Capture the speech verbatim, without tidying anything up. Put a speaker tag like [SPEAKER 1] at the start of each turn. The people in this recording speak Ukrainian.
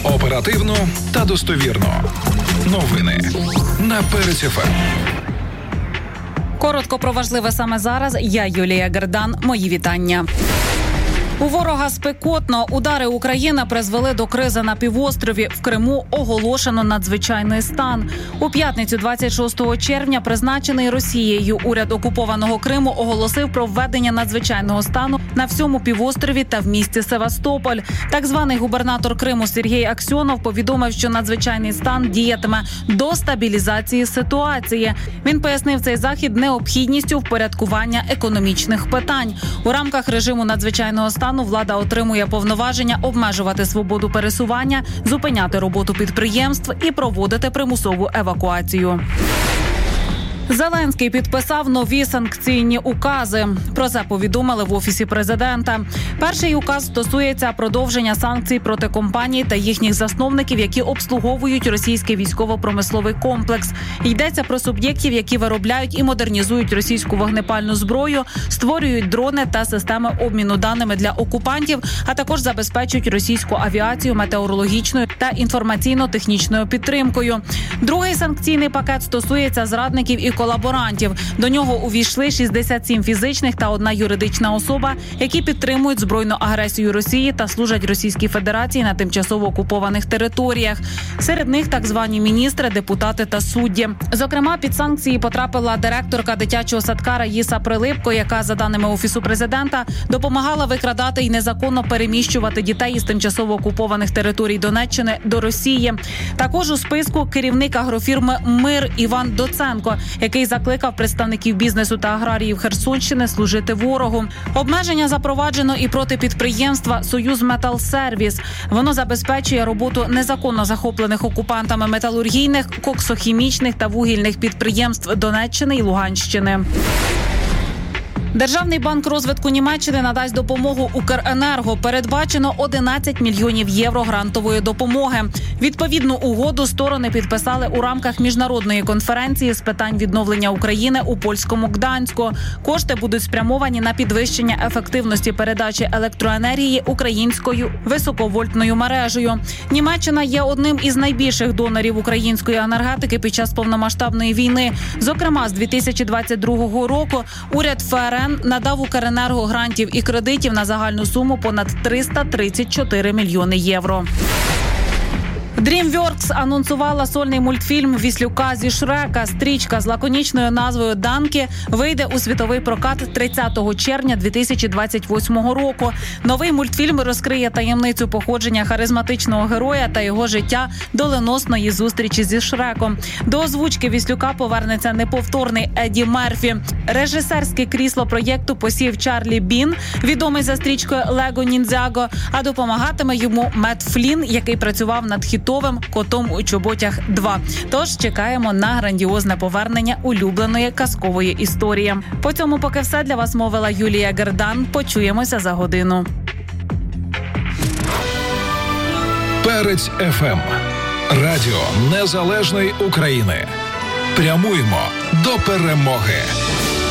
[SPEAKER 1] Оперативно та достовірно. Новини на Перець еф ем.
[SPEAKER 2] Коротко про важливе саме зараз. Я Юлія Гердан. Мої вітання. У ворога спекотно. Удари України призвели до кризи на півострові. В Криму оголошено надзвичайний стан. У п'ятницю двадцять шостого червня призначений Росією уряд окупованого Криму оголосив про введення надзвичайного стану на всьому півострові та в місті Севастополь. Так званий губернатор Криму Сергій Аксьонов повідомив, що надзвичайний стан діятиме до стабілізації ситуації. Він пояснив цей захід необхідністю впорядкування економічних питань. У рамках режиму надзвичайного стану влада отримує повноваження обмежувати свободу пересування, зупиняти роботу підприємств і проводити примусову евакуацію. Зеленський підписав нові санкційні укази. Про це повідомили в Офісі президента. Перший указ стосується продовження санкцій проти компаній та їхніх засновників, які обслуговують російський військово-промисловий комплекс. Йдеться про суб'єктів, які виробляють і модернізують російську вогнепальну зброю, створюють дрони та системи обміну даними для окупантів, а також забезпечують російську авіацію метеорологічною та інформаційно-технічною підтримкою. Другий санкційний пакет стосується зрадників і колаборантів. До нього увійшли шістдесят сім фізичних та одна юридична особа, які підтримують збройну агресію Росії та служать Російській Федерації на тимчасово окупованих територіях. Серед них так звані міністри, депутати та судді. Зокрема, під санкції потрапила директорка дитячого садка Раїса Прилипко, яка, за даними Офісу президента, допомагала викрадати і незаконно переміщувати дітей із тимчасово окупованих територій Донеччини до Росії. Також у списку керівник агрофірми «Мир» Іван Доценко, який закликав представників бізнесу та аграріїв Херсонщини служити ворогу. Обмеження запроваджено і проти підприємства «Союзметалсервіс». Воно забезпечує роботу незаконно захоплених окупантами металургійних, коксохімічних та вугільних підприємств Донеччини і Луганщини. Державний банк розвитку Німеччини надасть допомогу Укренерго. Передбачено одинадцять мільйонів євро грантової допомоги. Відповідну угоду сторони підписали у рамках міжнародної конференції з питань відновлення України у польському Гданську. Кошти будуть спрямовані на підвищення ефективності передачі електроенергії українською високовольтною мережею. Німеччина є одним із найбільших донорів української енергетики під час повномасштабної війни. Зокрема, з дві тисячі двадцять другого року уряд ФРН надав Укренерго грантів і кредитів на загальну суму понад триста тридцять чотири мільйони євро. DreamWorks анонсувала сольний мультфільм Віслюка зі Шрека. Стрічка з лаконічною назвою «Данкі» вийде у світовий прокат тридцятого червня дві тисячі двадцять восьмого року. Новий мультфільм розкриє таємницю походження харизматичного героя та його життя доленосної зустрічі зі Шреком. До озвучки Віслюка повернеться неповторний Едді Мерфі. Режисерське крісло проєкту посів Чарлі Бін, відомий за стрічкою «Лего Ніндзяго», а допомагатиме йому Мет Флін, який працював над хітом «Котом у чоботях два». Тож чекаємо на грандіозне повернення улюбленої казкової історії. По цьому поки все. Для вас мовила Юлія Гердан. Почуємося за годину.
[SPEAKER 1] Перець еф ем. Радіо Незалежної України. Прямуємо до перемоги.